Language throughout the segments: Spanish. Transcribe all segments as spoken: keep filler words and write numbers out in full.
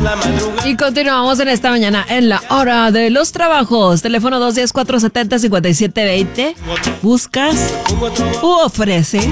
Y continuamos en esta mañana en la hora de los trabajos. Teléfono dos uno cero, cuatro siete cero, cinco siete dos cero. ¿Buscas u ofrece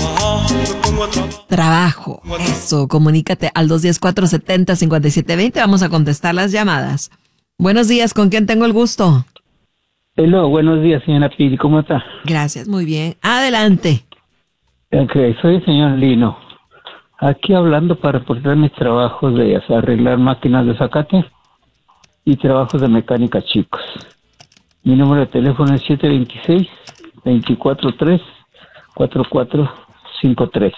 trabajo? Eso, comunícate al dos uno cero, cuatro siete cero, cinco siete dos cero. Vamos a contestar las llamadas. Buenos días, ¿con quién tengo el gusto? Hello, buenos días, señora Pili, ¿cómo está? Gracias, muy bien. Adelante. Ok, soy el señor Lino. Aquí hablando para reportar mis trabajos de o sea, arreglar máquinas de zacate y trabajos de mecánica chicos. Mi número de teléfono es siete dos seis, dos cuatro tres, cuatro cuatro cinco tres.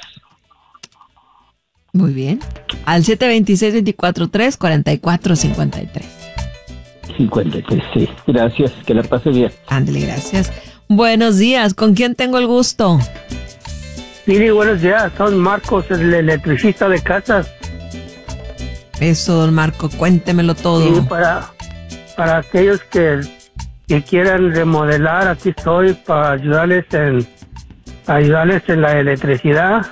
Muy bien. Al siete dos seis, dos cuatro tres, cuatro cuatro cinco tres. cincuenta y tres, sí. Gracias, que la pase bien. Ándale, gracias. Buenos días, ¿con quién tengo el gusto? Mire, buenos días, soy Marcos, el electricista de casas. Eso, don Marco, cuéntemelo todo. Sí, para, para aquellos que, que quieran remodelar, aquí estoy para ayudarles en, ayudarles en la electricidad.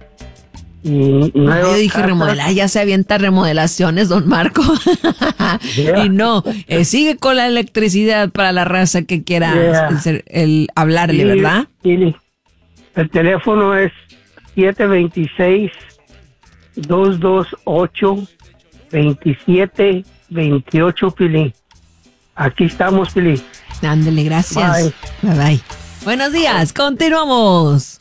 Y, y no, yo dije casas. Remodelar, ya se avienta remodelaciones, don Marco. Yeah. Y no, eh, sigue con la electricidad para la raza que quiera yeah. el, el hablarle, sí, ¿verdad? Sí. El teléfono es siete dos seis, dos dos ocho, dos siete dos ocho, Pili. Aquí estamos, Pili. Ándele, gracias. Bye. Bye, bye. Buenos días, continuamos.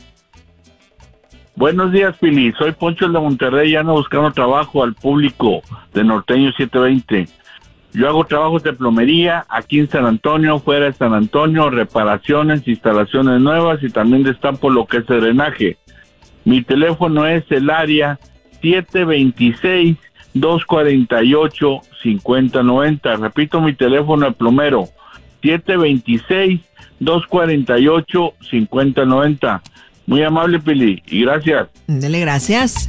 Buenos días, Pili. Soy Poncho de Monterrey y ando buscando trabajo al público de Norteño siete veinte. Yo hago trabajos de plomería aquí en San Antonio, fuera de San Antonio, reparaciones, instalaciones nuevas y también destapo lo que es el drenaje. Mi teléfono es el área siete dos seis, dos cuatro ocho, cinco cero nueve cero. Repito mi teléfono de plomero, siete dos seis, dos cuatro ocho, cinco cero nueve cero. Muy amable, Pili, y gracias. Dele gracias.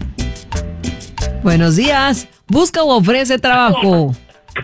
Buenos días. Busca o ofrece trabajo.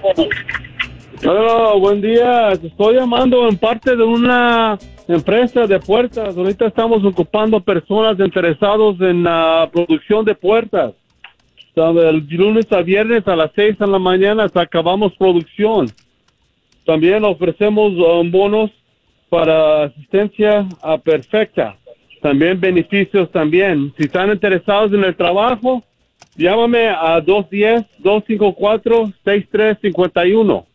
Hola, buen día. Estoy llamando en parte de una empresa de puertas. Ahorita estamos ocupando personas interesados en la producción de puertas. El lunes a viernes a las seis de la mañana acabamos producción. También ofrecemos um, bonos para asistencia a perfecta. También beneficios también. Si están interesados en el trabajo, llámame a dos uno cero, dos cinco cuatro, seis tres cinco uno.